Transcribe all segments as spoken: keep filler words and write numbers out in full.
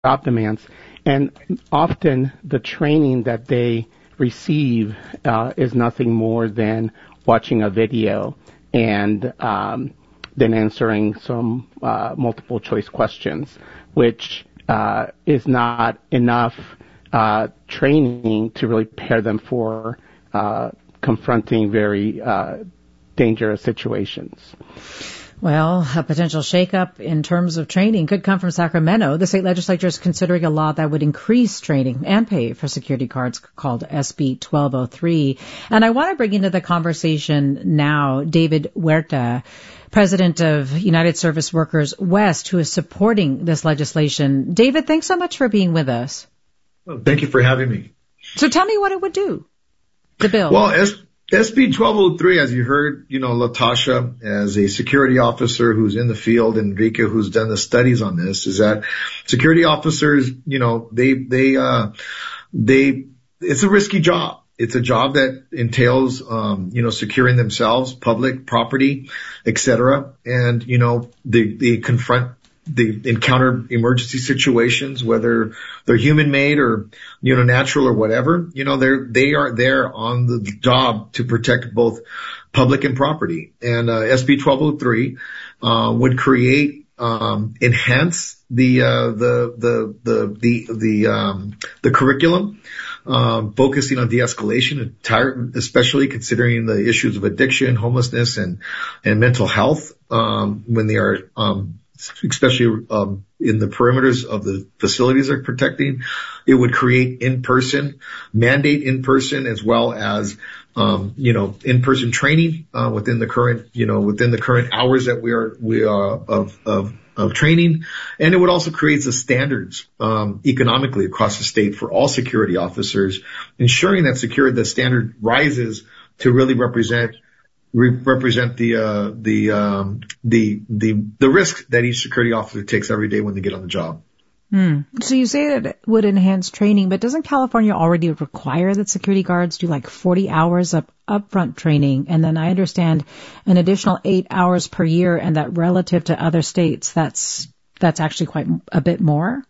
job demands. And often the training that they receive uh, is nothing more than watching a video and um, then answering some uh, multiple choice questions, which uh, is not enough uh, training to really prepare them for uh, confronting very uh, dangerous situations. Well, a potential shakeup in terms of training could come from Sacramento. The state legislature is considering a law that would increase training and pay for security guards called S B twelve oh three. And I want to bring into the conversation now David Huerta, president of United Service Workers West, who is supporting this legislation. David, thanks so much for being with us. Well, thank you for having me. So tell me what it would do, the bill. Well, as S B twelve oh three, as you heard, you know, Latasha, as a security officer who's in the field, and Enrique, who's done the studies on this, is that security officers, you know, they, they, uh, they, it's a risky job. It's a job that entails, um, you know, securing themselves, public property, et cetera. And, you know, they, they confront they encounter emergency situations, whether they're human-made or, you know, natural or whatever. You know, they're, they are there on the job to protect both public and property. And, uh, S B twelve oh three, uh, would create, um, enhance the, uh, the, the, the, the, the, um, the curriculum, um, focusing on de-escalation, entire, especially considering the issues of addiction, homelessness, and, and mental health, um, when they are, um, especially um, in the perimeters of the facilities they're protecting. It would create in-person, mandate in-person, as well as, um, you know, in-person training uh, within the current, you know, within the current hours that we are we are of of of training. And it would also create the standards um, economically across the state for all security officers, ensuring that security the standard rises to really represent. represent the, uh, the, um, the, the, the risk that each security officer takes every day when they get on the job. Hmm. So you say that it would enhance training, but doesn't California already require that security guards do like forty hours of upfront training? And then I understand an additional eight hours per year, and that relative to other states, that's, that's actually quite a bit more?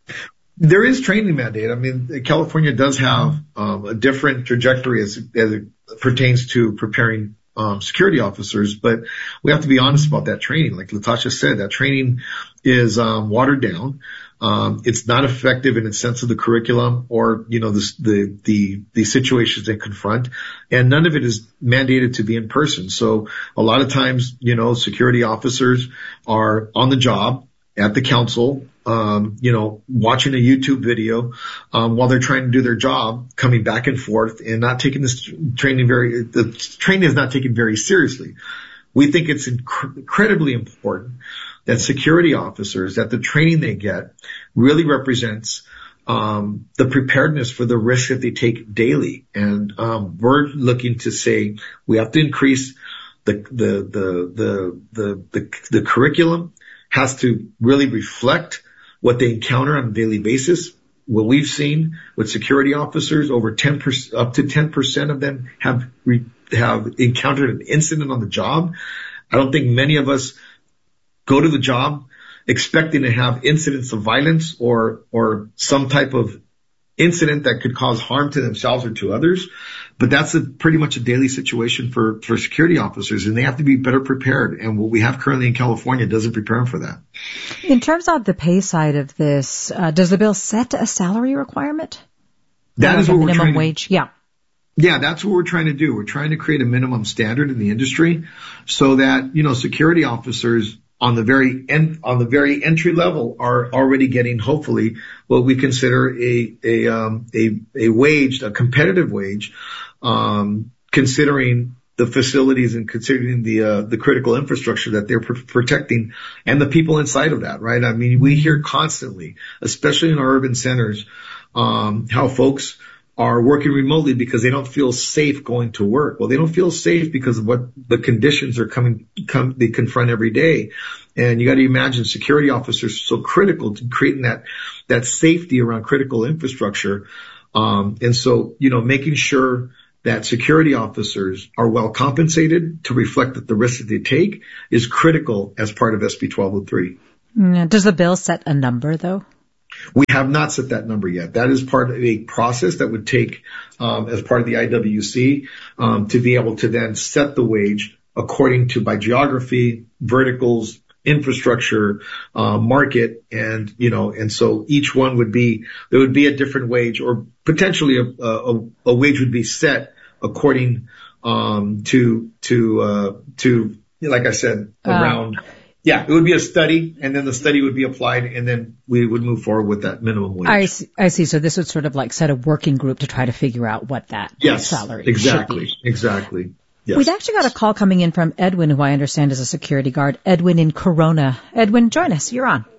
There is training mandate. I mean, California does have, um, a different trajectory as, as it pertains to preparing Um, security officers, but we have to be honest about that training. Like Latasha said, that training is um, watered down. Um, it's not effective in the sense of the curriculum or, you know, the, the, the, the situations they confront. And none of it is mandated to be in person. So a lot of times, you know, security officers are on the job at the council, um, you know, watching a YouTube video, um, while they're trying to do their job, coming back and forth and not taking this training very, the training is not taken very seriously. We think it's inc- incredibly important that security officers, that the training they get really represents, um, the preparedness for the risk that they take daily. And, um, we're looking to say we have to increase the, the, the, the, the, the, the curriculum has to really reflect what they encounter on a daily basis. What we've seen with security officers, over ten percent, up to ten percent of them have re, have encountered an incident on the job. I don't think many of us go to the job expecting to have incidents of violence or or some type of incident that could cause harm to themselves or to others. But that's a pretty much a daily situation for, for security officers, and they have to be better prepared. And what we have currently in California doesn't prepare them for that. In terms of the pay side of this, uh, does the bill set a salary requirement? That uh, is what we're minimum trying to, wage. Yeah. Yeah, that's what we're trying to do. We're trying to create a minimum standard in the industry so that, you know, security officers on the very end, on the very entry level are already getting, hopefully, what we consider a, a, um, a, a wage, a competitive wage, um, considering the facilities and considering the, uh, the critical infrastructure that they're pr- protecting and the people inside of that, right? I mean, we hear constantly, especially in our urban centers, um, how folks are working remotely because they don't feel safe going to work. Well, they don't feel safe because of what the conditions are coming, come, they confront every day. And you got to imagine security officers so critical to creating that, that safety around critical infrastructure. Um, and so, you know, making sure that security officers are well compensated to reflect that the risk that they take is critical as part of S B twelve oh three. Does the bill set a number though? We have not set that number yet. That is part of a process that would take, um, as part of the I W C, um, to be able to then set the wage according to by geography, verticals, infrastructure, uh, market, and, you know, and so each one would be, there would be a different wage, or potentially a, a, a wage would be set according, um, to, to, uh, to, like I said, around, uh, yeah, it would be a study, and then the study would be applied, and then we would move forward with that minimum wage. I see. I see. So this would sort of like set a working group to try to figure out what that yes, salary exactly, should be. Exactly. Yes. We've actually got a call coming in from Edwin, who I understand is a security guard. Edwin in Corona. Edwin, join us. You're on.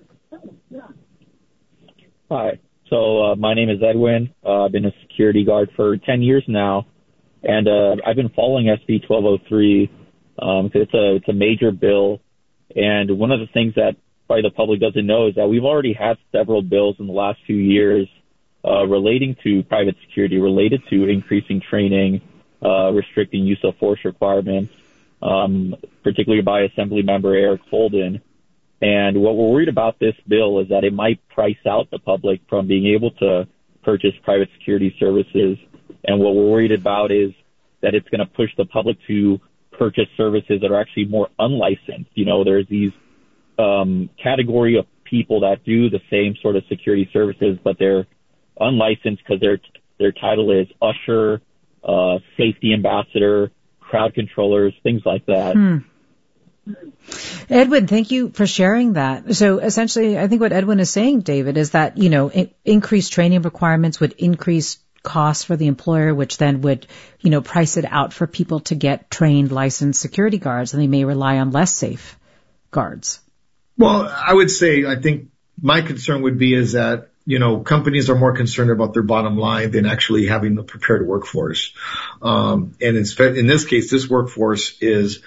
Hi. So uh, my name is Edwin. Uh, I've been a security guard for ten years now, and uh, I've been following S B twelve oh three. Um, it's a it's a major bill, and one of the things that probably the public doesn't know is that we've already had several bills in the last few years uh, relating to private security, related to increasing training, Uh, restricting use of force requirements, um, particularly by Assembly Member Eric Holden. And what we're worried about this bill is that it might price out the public from being able to purchase private security services. And what we're worried about is that it's going to push the public to purchase services that are actually more unlicensed. You know, there's these um, category of people that do the same sort of security services, but they're unlicensed because their their title is usher, uh, safety ambassador, crowd controllers, things like that. Hmm. Edwin, thank you for sharing that. So essentially, I think what Edwin is saying, David, is that, you know, in- increased training requirements would increase costs for the employer, which then would, you know, price it out for people to get trained, licensed security guards, and they may rely on less safe guards. Well, I would say, I think my concern would be is that, you know, companies are more concerned about their bottom line than actually having a prepared workforce. Um, and in, in this case, this workforce is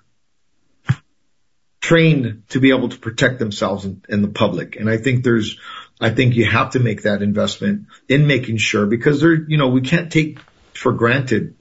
trained to be able to protect themselves and, and the public. And I think there's, I think you have to make that investment in making sure, because there, you know, we can't take for granted,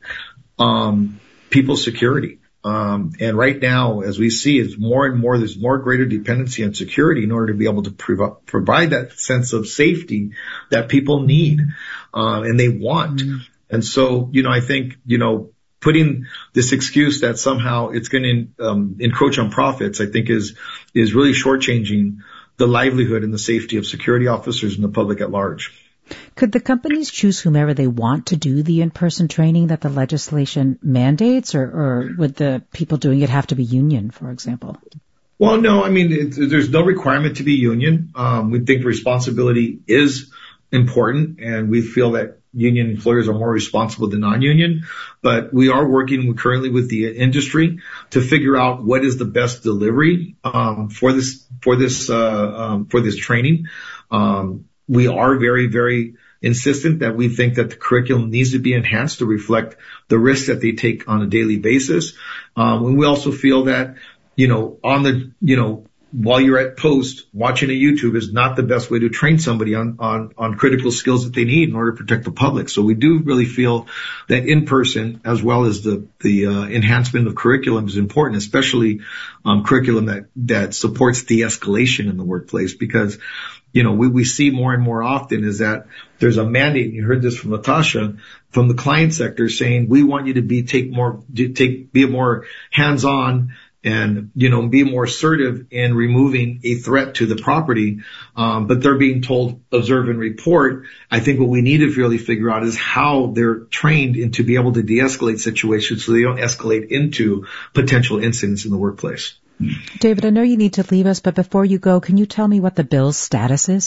um, people's security. Um, and right now, as we see, it's more and more, there's more greater dependency on security in order to be able to prov- provide that sense of safety that people need, uh, and they want. Mm-hmm. And so, you know, I think, you know, putting this excuse that somehow it's going to um, encroach on profits, I think is, is really shortchanging the livelihood and the safety of security officers and the public at large. Could the companies choose whomever they want to do the in-person training that the legislation mandates, or, or would the people doing it have to be union, for example? Well, no, I mean, it, there's no requirement to be union. Um, we think responsibility is important, and we feel that union employers are more responsible than non-union. But we are working currently with the industry to figure out what is the best delivery um, for this for this uh, um, for this training. Um, We are very, very insistent that we think that the curriculum needs to be enhanced to reflect the risks that they take on a daily basis. Um, and we also feel that, you know, on the, you know, while you're at post, watching a YouTube is not the best way to train somebody on, on, on critical skills that they need in order to protect the public. So we do really feel that in person, as well as the, the, uh, enhancement of curriculum is important, especially, um, curriculum that, that supports de-escalation in the workplace, because, you know, we, we see more and more often is that there's a mandate, and you heard this from Natasha, from the client sector saying, we want you to be, take more, take, be more hands-on and, you know, be more assertive in removing a threat to the property. Um, but they're being told, observe and report. I think what we need to really figure out is how they're trained in to be able to de-escalate situations so they don't escalate into potential incidents in the workplace. David, I know you need to leave us, but before you go, can you tell me what the bill's status is?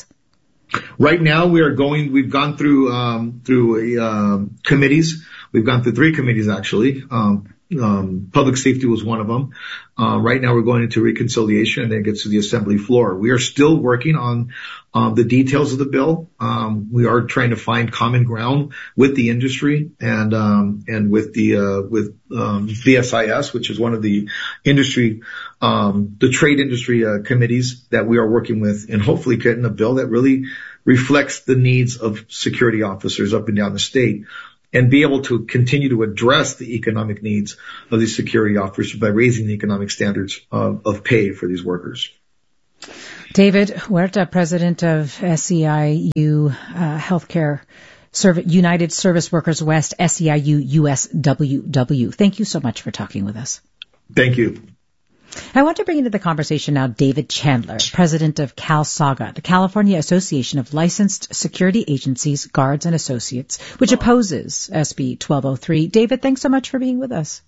Right now, we are going, we've gone through, um, through, um, committees. We've gone through three committees, actually. Um, um, public safety was one of them. Uh, right now we're going into reconciliation, and then it gets to the assembly floor. We are still working on, um, the details of the bill. Um, we are trying to find common ground with the industry and, um, and with the, uh, with, um, B S I S, which is one of the industry, um, the trade industry, uh, committees that we are working with, and hopefully getting a bill that really reflects the needs of security officers up and down the state, and be able to continue to address the economic needs of these security officers by raising the economic standards of, of pay for these workers. David Huerta, president of S E I U uh, Healthcare Serv- United Service Workers West, S E I U U S W W. Thank you so much for talking with us. Thank you. I want to bring into the conversation now David Chandler, president of CalSAGA, the California Association of Licensed Security Agencies, Guards, and Associates, which opposes S B twelve oh three. David, thanks so much for being with us.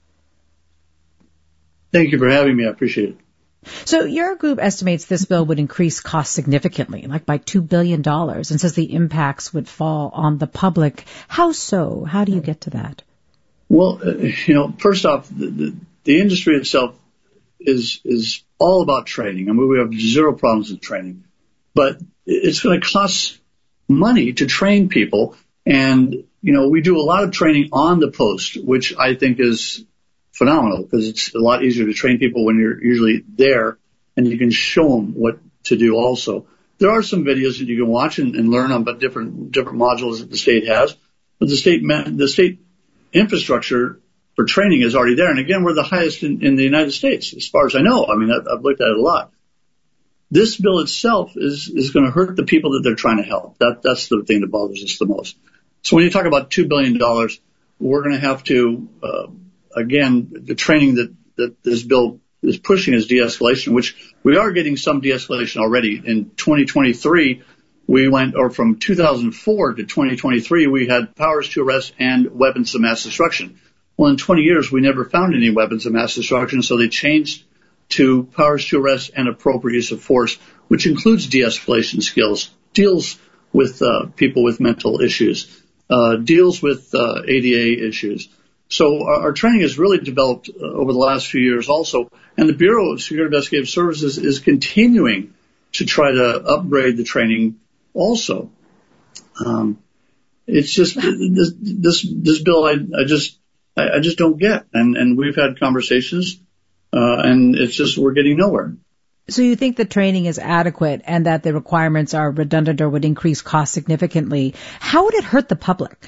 Thank you for having me. I appreciate it. So your group estimates this bill would increase costs significantly, like by two billion dollars, and says the impacts would fall on the public. How so? How do you get to that? Well, uh, you know, first off, the, the, the industry itself is is all about training. I mean, we have zero problems with training, but it's going to cost money to train people. And, you know, we do a lot of training on the post, which I think is phenomenal because it's a lot easier to train people when you're usually there and you can show them what to do also. There are some videos that you can watch and, and learn about different different modules that the state has, but the state the state infrastructure for training is already there. And again, we're the highest in, in the United States, as far as I know. I mean, I've, I've looked at it a lot. This bill itself is, is going to hurt the people that they're trying to help. That, that's the thing that bothers us the most. So when you talk about two billion dollars, we're going to have to, uh, again, the training that, that this bill is pushing is de-escalation, which we are getting some de-escalation already. In twenty twenty-three, we went, or from two thousand four to twenty twenty-three, we had powers to arrest and weapons of mass destruction. Well, in twenty years, we never found any weapons of mass destruction, so they changed to powers to arrest and appropriate use of force, which includes de-escalation skills, deals with uh, people with mental issues, uh, deals with uh, A D A issues. So our, our training has really developed uh, over the last few years also, and the Bureau of Security Investigative Services is continuing to try to upgrade the training also. Um, it's just this this, this bill I, I just I, I just don't get, and and we've had conversations, uh, and it's just we're getting nowhere. So you think the training is adequate and that the requirements are redundant or would increase costs significantly? How would it hurt the public?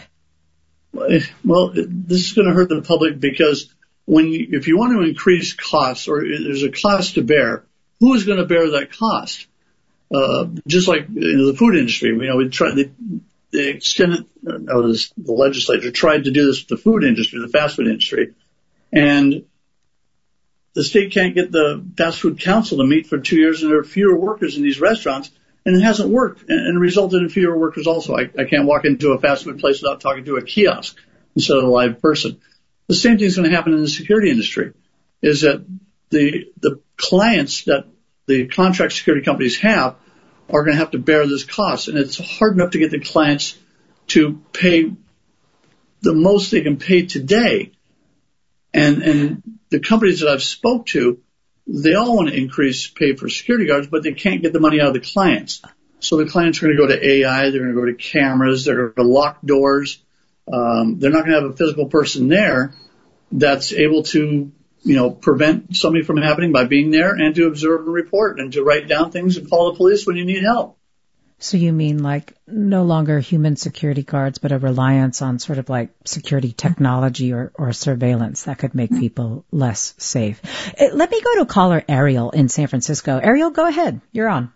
Well, this is going to hurt the public because when you, if you want to increase costs or there's a cost to bear, who is going to bear that cost? Uh, just like in the food industry, you know, we tried the, the extended, uh, the legislature tried to do this with the food industry, the fast food industry, and the state can't get the fast food council to meet for two years, and there are fewer workers in these restaurants, and it hasn't worked, and, and resulted in fewer workers also. I, I can't walk into a fast food place without talking to a kiosk instead of a live person. The same thing is going to happen in the security industry, is that the the clients that the contract security companies have are going to have to bear this cost, and it's hard enough to get the clients to pay the most they can pay today. And and the companies that I've spoke to, they all want to increase pay for security guards, but they can't get the money out of the clients. So the clients are going to go to A I, they're going to go to cameras, they're going to lock doors. Um, they're not going to have a physical person there that's able to, you know, prevent something from happening by being there and to observe and report and to write down things and call the police when you need help. So you mean like no longer human security guards, but a reliance on sort of like security technology or, or surveillance that could make people less safe. Uh, let me go to caller Ariel in San Francisco. Ariel, go ahead. You're on.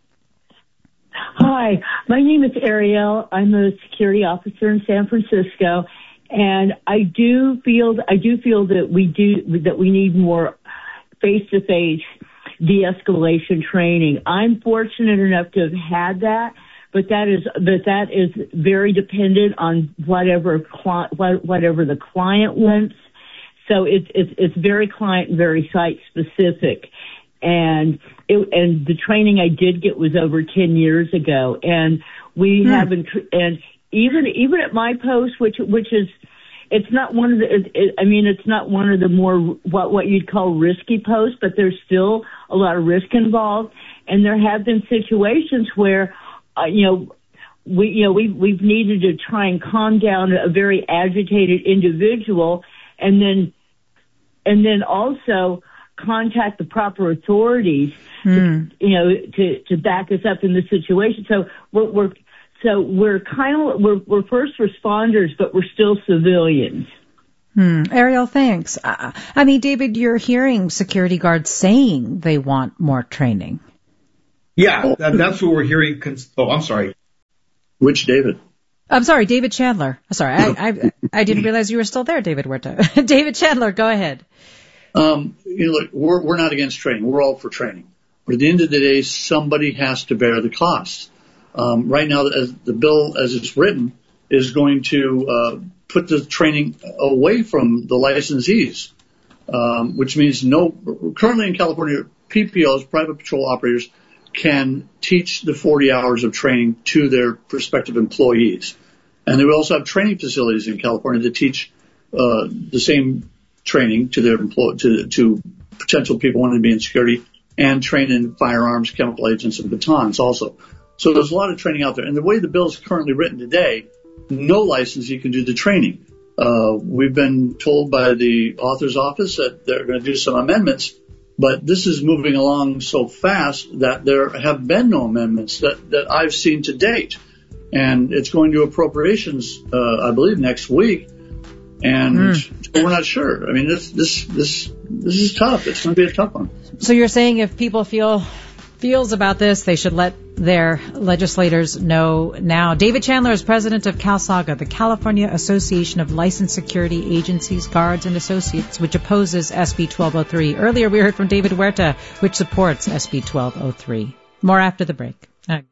Hi, my name is Ariel. I'm a security officer in San Francisco, and I do feel I do feel that we do that we need more face-to-face de-escalation training. I'm fortunate enough to have had that, but that is but that is very dependent on whatever whatever the client wants. So it's it's it's very client and very site specific. And it, and the training I did get was over ten years ago, and we hmm. haven't. And even even at my post, which which is, it's not one of the. It, it, I mean, it's not one of the more what what you'd call risky posts, but there's still a lot of risk involved. And there have been situations where, uh, you know, we you know we we've needed to try and calm down a very agitated individual, and then and then also contact the proper authorities, mm. to, you know, to, to back us up in this situation. So we're, we're so we're kind of we're, we're first responders, but we're still civilians. Hmm. Ariel, thanks. Uh, I mean, David, you're hearing security guards saying they want more training. Yeah, that, that's what we're hearing. Cons- oh, I'm sorry. Which David? I'm sorry, David Chandler. Sorry, I, I, I didn't realize you were still there, David Huerta. David Chandler, go ahead. Um, you know, look, we're, we're not against training. We're all for training. But at the end of the day, somebody has to bear the costs. Um, right now, as the bill as it's written is going to uh, put the training away from the licensees, um, which means no. Currently in California, P P Os, private patrol operators, can teach the forty hours of training to their prospective employees. And they will also have training facilities in California that teach uh, the same training to their employ- to, to potential people wanting to be in security and train in firearms, chemical agents, and batons also. So there's a lot of training out there. And the way the bill is currently written today, no licensee can do the training. Uh, we've been told by the author's office that they're going to do some amendments, but this is moving along so fast that there have been no amendments that, that I've seen to date. And it's going to appropriations, uh, I believe, next week. And mm. we're not sure. I mean, this, this, this, this is tough. It's going to be a tough one. So you're saying if people feel, feels about this, they should let their legislators know now. David Chandler is president of CalSAGA, the California Association of Licensed Security Agencies, Guards, and Associates, which opposes S B twelve oh three. Earlier we heard from David Huerta, which supports S B twelve oh three. More after the break. Uh,